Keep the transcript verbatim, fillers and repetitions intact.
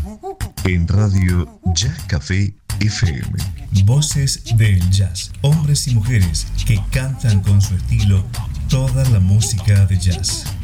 En Radio Jazz Café F M. Voces del jazz, hombres y mujeres que cantan con su estilo toda la música de jazz.